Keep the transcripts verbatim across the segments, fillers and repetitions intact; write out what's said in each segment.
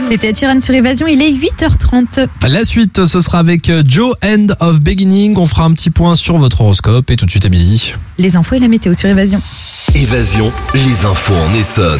C'était Ed Sheeran sur Évasion, il est huit heures trente. La suite, ce sera avec Joe, End of Beginning. On fera un petit point sur votre horoscope et tout de suite Émilie. Les infos et la météo sur Évasion. Évasion, les infos en Essonne.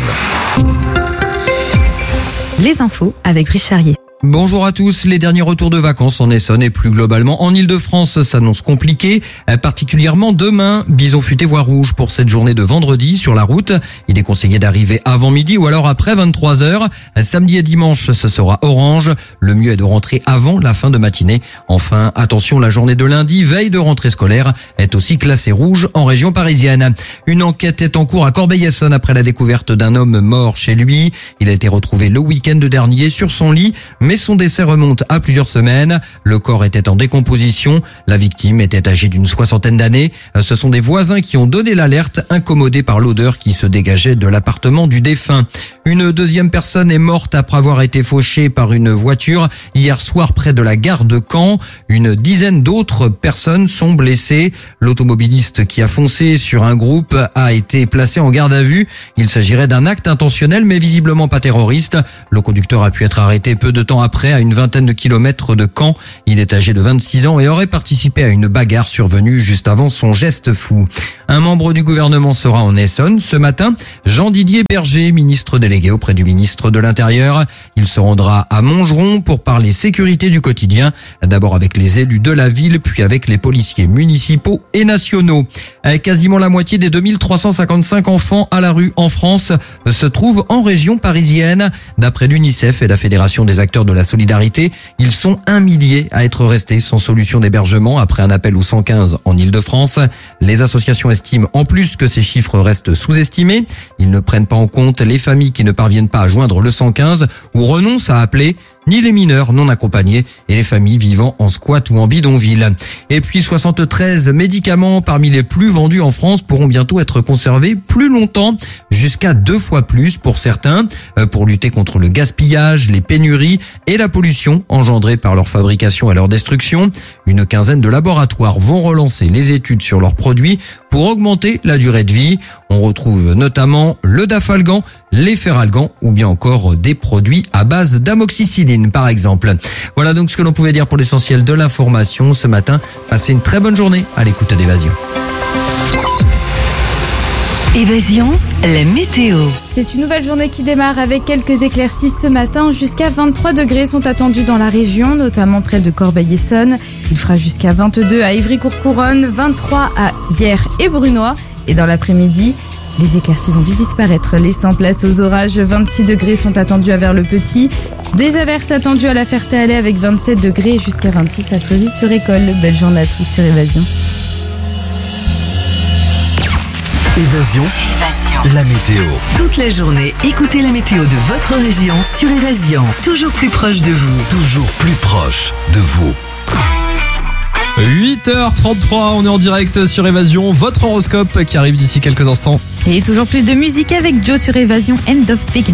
Les infos avec Brice Charrier. Bonjour à tous, les derniers retours de vacances en Essonne et plus globalement en Ile-de-France s'annoncent compliqués, particulièrement demain. Bison futé voie rouge pour cette journée de vendredi sur la route. Il est conseillé d'arriver avant midi ou alors après vingt-trois heures. Samedi et dimanche, ce sera orange. Le mieux est de rentrer avant la fin de matinée. Enfin, attention, la journée de lundi, veille de rentrée scolaire, est aussi classée rouge en région parisienne. Une enquête est en cours à Corbeil-Essonnes après la découverte d'un homme mort chez lui. Il a été retrouvé le week-end dernier sur son lit, mais son décès remonte à plusieurs semaines. Le corps était en décomposition. La victime était âgée d'une soixantaine d'années. Ce sont des voisins qui ont donné l'alerte, incommodés par l'odeur qui se dégageait de l'appartement du défunt. Une deuxième personne est morte après avoir été fauchée par une voiture hier soir près de la gare de Caen. Une dizaine d'autres personnes sont blessées. L'automobiliste qui a foncé sur un groupe a été placé en garde à vue. Il s'agirait d'un acte intentionnel mais visiblement pas terroriste. Le conducteur a pu être arrêté peu de temps après à une vingtaine de kilomètres de Caen. Il est âgé de vingt-six ans et aurait participé à une bagarre survenue juste avant son geste fou. Un membre du gouvernement sera en Essonne ce matin. Jean-Didier Berger, ministre délégué auprès du ministre de l'Intérieur. Il se rendra à Montgeron pour parler sécurité du quotidien. D'abord avec les élus de la ville, puis avec les policiers municipaux et nationaux. Quasiment la moitié des deux mille trois cent cinquante-cinq enfants à la rue en France se trouvent en région parisienne. D'après l'UNICEF et la Fédération des acteurs de la solidarité, ils sont un millier à être restés sans solution d'hébergement après un appel au cent quinze en Ile-de-France. Les associations estiment en plus que ces chiffres restent sous-estimés. Ils ne prennent pas en compte les familles qui ne parviennent pas à joindre le cent quinze ou renoncent à appeler, ni les mineurs non accompagnés et les familles vivant en squat ou en bidonville. Et puis soixante-treize médicaments parmi les plus vendus en France pourront bientôt être conservés plus longtemps, jusqu'à deux fois plus pour certains, pour lutter contre le gaspillage, les pénuries et la pollution engendrée par leur fabrication et leur destruction. Une quinzaine de laboratoires vont relancer les études sur leurs produits pour augmenter la durée de vie. On retrouve notamment le dafalgan, les feralgans ou bien encore des produits à base d'amoxicilline par exemple. Voilà donc ce que l'on pouvait dire pour l'essentiel de l'information ce matin. Passez une très bonne journée à l'écoute d'Évasion. Évasion, la météo. C'est une nouvelle journée qui démarre avec quelques éclaircies ce matin. Jusqu'à vingt-trois degrés sont attendus dans la région, notamment près de Corbeil-Essonnes. Il fera jusqu'à vingt-deux à Ivry-Courcouronnes, vingt-trois à Hyères et Brunoy. Et dans l'après-midi, les éclaircies vont vite disparaître, laissant place aux orages. vingt-six degrés sont attendus à Vers-le-Petit. Des averses attendues à la Ferté-Alais avec vingt-sept degrés jusqu'à vingt-six à Soisy-sur-École. Belle journée à tous sur Évasion. Évasion, Évasion. la météo. Toute la journée, écoutez la météo de votre région sur Évasion. Toujours plus proche de vous. Toujours plus proche de vous. huit heures trente-trois, on est en direct sur Évasion, votre horoscope qui arrive d'ici quelques instants. Et toujours plus de musique avec Joe sur Évasion, End of Beginning.